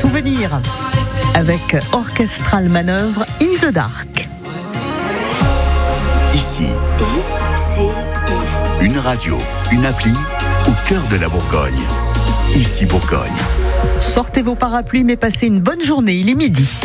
souvenirs avec Orchestral Manœuvre In the Dark. Ici, une radio, une appli au cœur de la Bourgogne. Ici Bourgogne. Sortez vos parapluies mais passez une bonne journée, il est midi.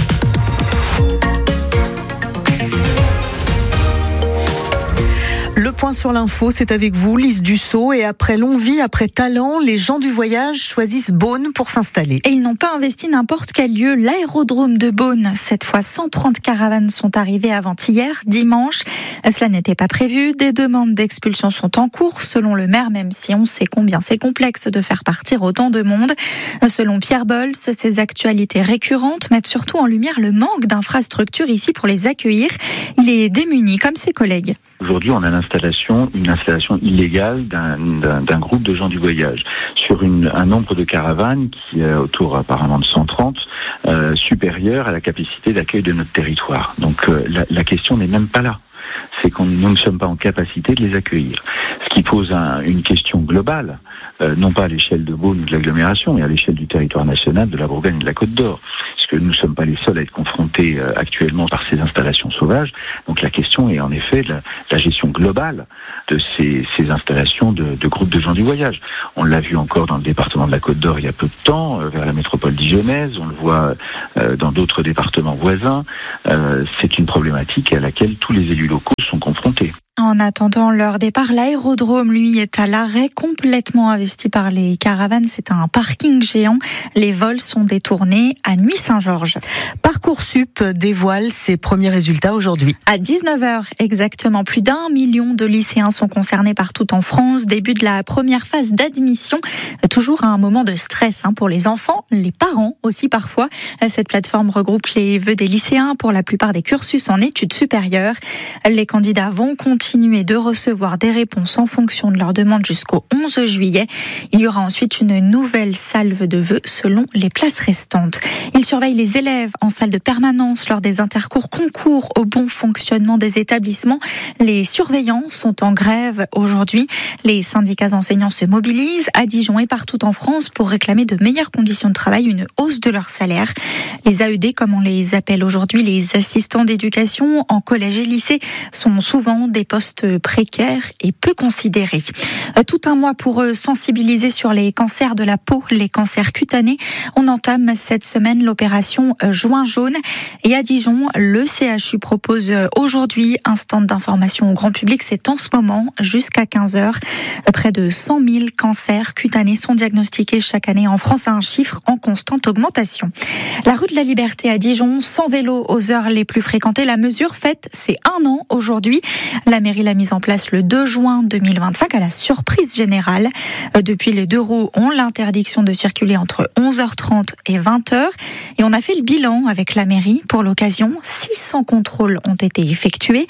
Le point sur l'info, c'est avec vous, Lise Dussault. Et après Longwy, après Talent, les gens du voyage choisissent Beaune pour s'installer. Et ils n'ont pas investi n'importe quel lieu, l'aérodrome de Beaune. Cette fois, 130 caravanes sont arrivées avant-hier, dimanche. Cela n'était pas prévu. Des demandes d'expulsion sont en cours, selon le maire, même si on sait combien c'est complexe de faire partir autant de monde. Selon Pierre Bols, ces actualités récurrentes mettent surtout en lumière le manque d'infrastructures ici pour les accueillir. Il est démuni, comme ses collègues. Aujourd'hui, on a une installation illégale d'un groupe de gens du voyage sur un nombre de caravanes qui est autour apparemment de 130, supérieur à la capacité d'accueil de notre territoire. Donc la question n'est même pas là. C'est que nous ne sommes pas en capacité de les accueillir. Ce qui pose une question globale, non pas à l'échelle de Beaune ou de l'agglomération, mais à l'échelle du territoire national, de la Bourgogne et de la Côte d'Or. Parce que nous ne sommes pas les seuls à être confrontés actuellement par ces installations sauvages. Donc la question est en effet de la gestion globale de ces installations de groupes de gens du voyage. On l'a vu encore dans le département de la Côte d'Or il y a peu de temps, vers la métropole dijonnaise, on le voit dans d'autres départements voisins. C'est une problématique à laquelle tous les élus locaux sont confrontés. En attendant leur départ, l'aérodrome, lui, est à l'arrêt, complètement investi par les caravanes. C'est un parking géant. Les vols sont détournés à Nuit-Saint-Georges. Parcoursup dévoile ses premiers résultats aujourd'hui. À 19h exactement, plus d'1 million de lycéens sont concernés partout en France. Début de la première phase d'admission. Toujours un moment de stress pour les enfants, les parents aussi parfois. Cette plateforme regroupe les vœux des lycéens pour la plupart des cursus en études supérieures. Les candidats vont continuer de recevoir des réponses en fonction de leur demande jusqu'au 11 juillet. Il y aura ensuite une nouvelle salve de vœux selon les places restantes. Ils surveillent les élèves en salle de permanence lors des intercours, concours au bon fonctionnement des établissements. Les surveillants sont en grève aujourd'hui. Les syndicats enseignants se mobilisent à Dijon et partout en France pour réclamer de meilleures conditions de travail, une hausse de leur salaire. Les AED, comme on les appelle aujourd'hui, les assistants d'éducation en collège et lycée, sont souvent des postes précaires et peu considérés. Tout un mois pour sensibiliser sur les cancers de la peau, les cancers cutanés. On entame cette semaine l'opération Juin jaune. Et à Dijon, le CHU propose aujourd'hui un stand d'information au grand public. C'est en ce moment jusqu'à 15h. Près de 100 000 cancers cutanés sont diagnostiqués chaque année en France, à un chiffre en constante augmentation. La rue de la Liberté à Dijon, sans vélo aux heures les plus fréquentées. La mesure fête ses 1 an aujourd'hui. La mairie l'a mise en place le 2 juin 2025 à la surprise générale. Depuis, les 2 roues ont l'interdiction de circuler entre 11h30 et 20h. Et on a fait le bilan avec la mairie. Pour l'occasion, 600 contrôles ont été effectués,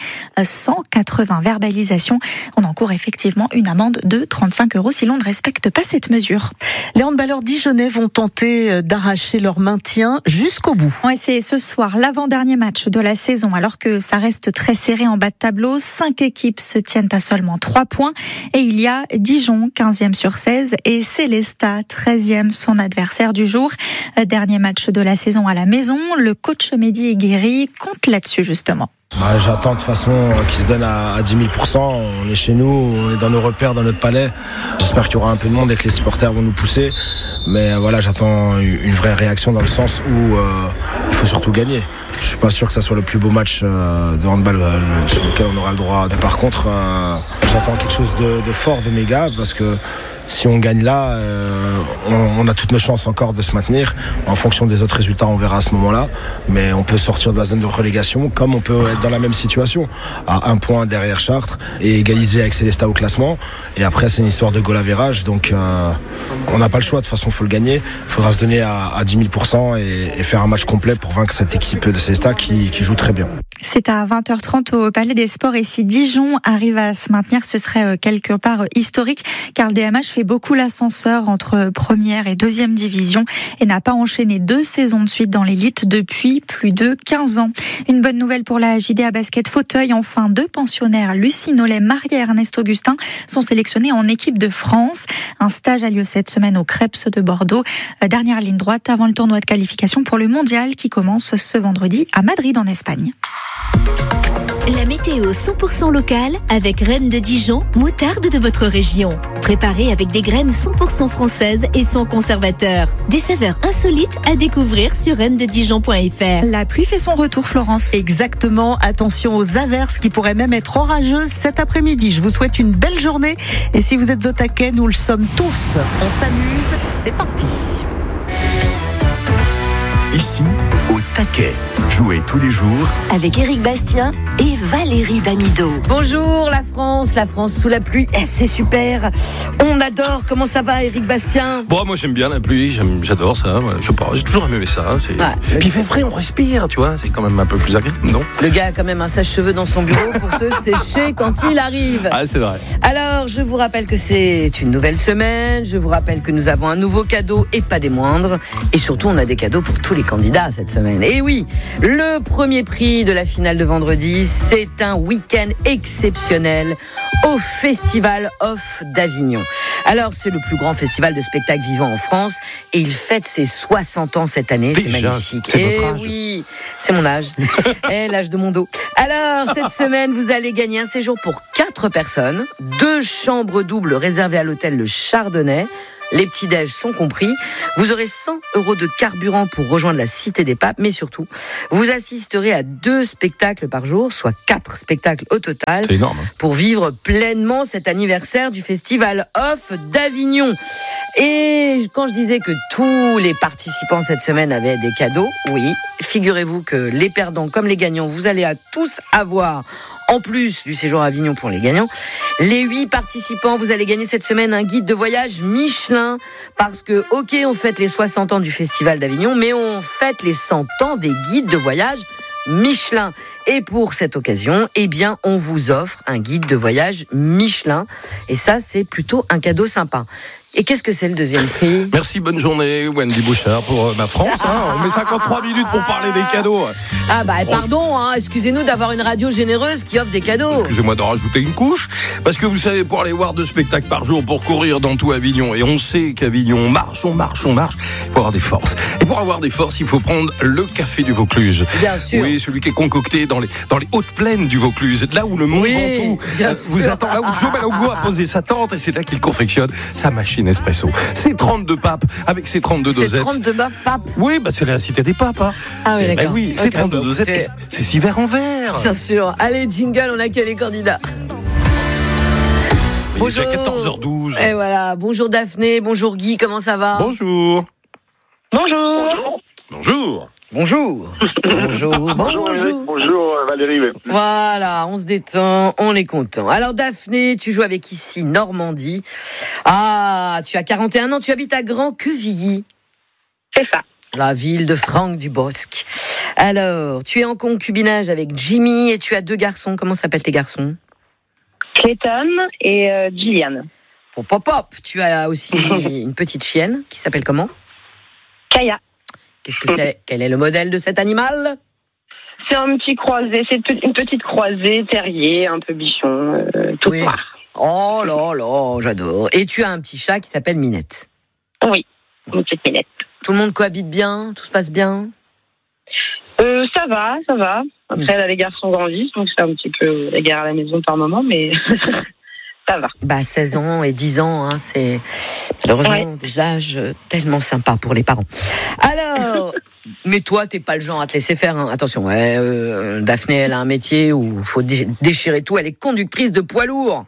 180 verbalisations. On encourt effectivement une amende de 35 € si l'on ne respecte pas cette mesure. Les handballeurs dijonnais vont tenter d'arracher leur maintien jusqu'au bout. Ouais, c'est ce soir l'avant-dernier match de la saison, alors que ça reste très serré en bas de tableau. 5 équipes se tiennent à seulement 3 points. Et il y a Dijon, 15e sur 16, et Célestat, 13e, son adversaire du jour. Dernier match de la saison à la maison. Le coach Mehdi Eguéry compte là-dessus, justement. J'attends de toute façon qu'ils se donnent à 10 000%. On est chez nous, on est dans nos repères, dans notre palais. J'espère qu'il y aura un peu de monde et que les supporters vont nous pousser. Mais voilà, j'attends une vraie réaction dans le sens où il faut surtout gagner. Je suis pas sûr que ça soit le plus beau match de handball sur lequel on aura le droit. Mais par contre, j'attends quelque chose de fort de mes gars, parce que si on gagne là, on a toutes nos chances encore de se maintenir. En fonction des autres résultats, on verra à ce moment-là. Mais on peut sortir de la zone de relégation, comme on peut être dans la même situation, à 1 point derrière Chartres et égaliser avec Célestat au classement. Et après, c'est une histoire de goal average. Donc, on n'a pas le choix. De toute façon, il faut le gagner. Il faudra se donner à 10 000% et faire un match complet pour vaincre cette équipe de Célestat qui joue très bien. C'est à 20h30 au Palais des Sports. Et si Dijon arrive à se maintenir, ce serait quelque part historique, car le DMH fait beaucoup l'ascenseur entre première et deuxième division et n'a pas enchaîné 2 saisons de suite dans l'élite depuis plus de 15 ans. Une bonne nouvelle pour la JDA Basket Fauteuil. Enfin, 2 pensionnaires, Lucie Nollet, Marie et Ernest Augustin, sont sélectionnés en équipe de France. Un stage a lieu cette semaine au Crêpes de Bordeaux. Dernière ligne droite avant le tournoi de qualification pour le mondial qui commence ce vendredi à Madrid en Espagne. La météo 100% locale avec Reine de Dijon, moutarde de votre région. Préparée avec des graines 100% françaises et sans conservateur. Des saveurs insolites à découvrir sur reinededijon.fr. La pluie fait son retour, Florence. Exactement, attention aux averses qui pourraient même être orageuses cet après-midi. Je vous souhaite une belle journée et si vous êtes au taquet, nous le sommes tous. On s'amuse, c'est parti. Ici, au taquet. Jouez tous les jours Avec Éric Bastien et Valérie Damido. Bonjour la France sous la pluie, c'est super. On adore, comment ça va Éric Bastien? Bon, moi j'aime bien la pluie, j'adore ça. Je sais pas, j'ai toujours aimé ça. Puis il fait frais, on respire, tu vois, c'est quand même un peu plus agréable, non? Le gars a quand même un sèche-cheveux dans son bureau pour se sécher quand il arrive. Ah, c'est vrai. Alors, je vous rappelle que c'est une nouvelle semaine, je vous rappelle que nous avons un nouveau cadeau et pas des moindres. Et surtout, on a des cadeaux pour tous les candidats cette semaine. Et oui, le premier prix de la finale de vendredi, c'est un week-end exceptionnel au Festival Off d'Avignon. Alors, c'est le plus grand festival de spectacles vivants en France et il fête ses 60 ans cette année. Déjà, c'est magnifique. c'est votre âge. Oui, c'est mon âge. Et l'âge de mon dos. Alors, cette semaine, vous allez gagner un séjour pour 4 personnes, 2 chambres doubles réservées à l'hôtel Le Chardonnay. Les petits-déj sont compris. Vous aurez 100 € de carburant pour rejoindre la Cité des Papes, mais surtout, vous assisterez à 2 spectacles par jour, soit 4 spectacles au total. C'est énorme. Pour vivre pleinement cet anniversaire du Festival Off d'Avignon. Et quand je disais que tous les participants cette semaine avaient des cadeaux, oui, figurez-vous que les perdants comme les gagnants, vous allez tous avoir, en plus du séjour à Avignon pour les gagnants, les 8 participants, vous allez gagner cette semaine un guide de voyage Michelin. Parce que, ok, on fête les 60 ans du Festival d'Avignon, mais on fête les 100 ans des guides de voyage Michelin. Et pour cette occasion, eh bien, on vous offre un guide de voyage Michelin. Et ça, c'est plutôt un cadeau sympa. Et qu'est-ce que c'est le deuxième prix? Merci, bonne journée Wendy Bouchard pour ma France. On met 53 minutes pour parler des cadeaux. Ah bah pardon, excusez-nous d'avoir une radio généreuse qui offre des cadeaux. Excusez-moi d'en rajouter une couche, parce que vous savez, pour aller voir 2 spectacles par jour, pour courir dans tout Avignon, et on sait qu'Avignon, on marche, il faut avoir des forces. Et pour avoir des forces, il faut prendre le café du Vaucluse. Bien sûr. Oui, celui qui est concocté dans les hautes plaines du Vaucluse, là où le Mont Ventoux vous attend, là où Joe Malongo a posé sa tente, et c'est là qu'il confectionne sa machine espresso. C'est 32 papes avec ses 32 dosettes. C'est 32 papes. Oui, c'est la cité des papes. Ah oui, d'accord. Oui, c'est 32 dosettes. C'est 6 verres en verre. Bien sûr. Allez, jingle, on accueille les candidats. Bonjour. Il est déjà 14h12. Et voilà. Bonjour Daphné, bonjour Guy, comment ça va? Bonjour. Bonjour. Bonjour. Bonjour. Bonjour Valérie. Voilà, on se détend, on est content. Alors Daphné, tu joues avec ici Normandie. Ah, tu as 41 ans, tu habites à Grand-Quevilly. C'est ça. La ville de Franck Dubosc. Alors, tu es en concubinage avec Jimmy et tu as 2 garçons. Comment s'appellent tes garçons? Clayton et Gillian. Pop. Tu as aussi une petite chienne qui s'appelle comment? Kaya. Qu'est-ce que c'est? Quel est le modèle de cet animal? C'est un petit croisé, c'est une petite croisée, terrier, un peu bichon, tout noir. Oh là, j'adore. Et tu as un petit chat qui s'appelle Minette. Oui, une petite Minette. Tout le monde cohabite bien? Tout se passe bien? Ça va. Après, là, les garçons grandissent, donc c'est un petit peu la guerre à la maison par moment, mais ça va. 16 ans et 10 ans, c'est malheureusement des âges tellement sympas pour les parents. Alors, mais toi, t'es pas le genre à te laisser faire. Attention, Daphné, elle a un métier où il faut déchirer tout. Elle est conductrice de poids lourd.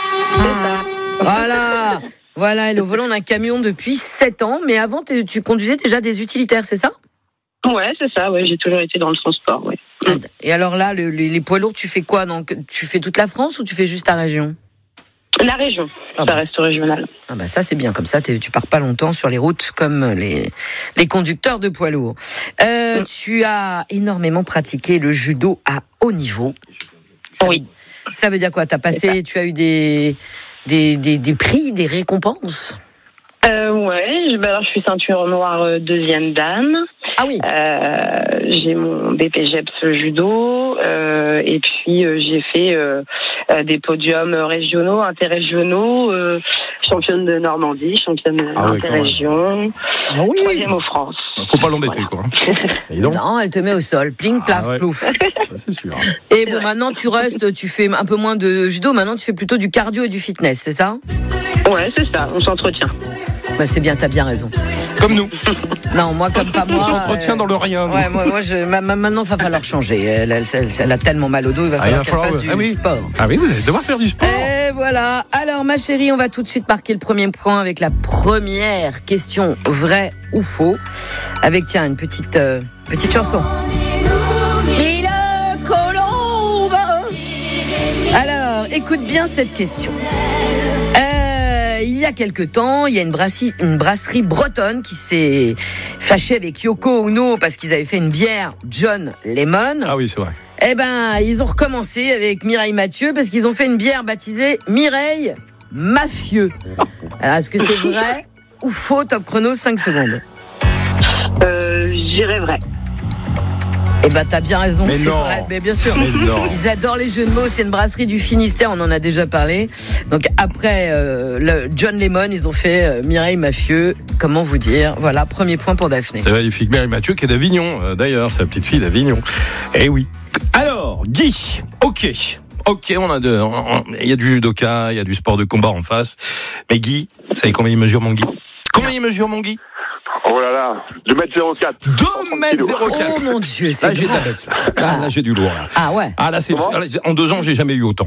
Voilà, elle est au volant d'un camion depuis 7 ans. Mais avant, tu conduisais déjà des utilitaires, c'est ça? Ouais, c'est ça. Ouais, j'ai toujours été dans le transport. Ouais. Et alors là, les poids lourds, tu fais quoi? Donc, tu fais toute la France ou tu fais juste ta région? La région, ça reste régional. Ça c'est bien, comme ça tu pars pas longtemps sur les routes comme les conducteurs de poids lourds. Tu as énormément pratiqué le judo à haut niveau. Oui. Ça veut dire quoi? Tu as eu des des prix, des récompenses? Ouais, alors je suis ceinture noire deuxième dan. Ah oui. J'ai mon BPGEPS judo et puis j'ai fait des podiums régionaux, interrégionaux, championne de Normandie, championne interrégion, troisième au France. Faut pas l'embêter quoi. Non, elle te met au sol, pling, plaf, plouf. C'est sûr. Et bon, maintenant tu fais un peu moins de judo, maintenant tu fais plutôt du cardio et du fitness, c'est ça? Ouais, c'est ça, on s'entretient. Bah c'est bien, t'as bien raison. Comme nous. Non, moi comme pas moi. On s'entretient dans le rien. Ouais, moi maintenant il va falloir changer. Elle a tellement mal au dos, il va falloir qu'elle fasse du sport. Ah oui, vous allez devoir faire du sport. Et voilà. Alors ma chérie, on va tout de suite marquer le premier point avec la première question, vrai ou faux, avec une petite chanson. Et le colombe. Alors, écoute bien cette question. Il y a quelque temps, il y a une brasserie bretonne qui s'est fâchée avec Yoko Ono parce qu'ils avaient fait une bière John Lemon. Ah oui, c'est vrai. Eh ben, ils ont recommencé avec Mireille Mathieu parce qu'ils ont fait une bière baptisée Mireille Mafieux. Alors, est-ce que c'est vrai ou faux? Top chrono, 5 secondes. Je dirais vrai. Eh ben, t'as bien raison, mais c'est non. vrai. Mais bien sûr. Mais non. Ils adorent les jeux de mots. C'est une brasserie du Finistère, on en a déjà parlé. Donc après le John Lemon, ils ont fait Mireille Mafieux. Comment vous dire? Voilà, premier point pour Daphné. C'est magnifique. Mireille Mathieu qui est d'Avignon, d'ailleurs, c'est la petite fille d'Avignon. Eh oui. Alors, Guy, ok, il y a du judoka, il y a du sport de combat en face. Mais Guy, vous savez combien il mesure mon Guy? Combien il mesure mon Guy? Oh là là, 2m04. 2m04. Oh mon Dieu, c'est là, j'ai de la bête. Là, j'ai du lourd. Là. Ah ouais. Ah là, en 2 ans, j'ai jamais eu autant.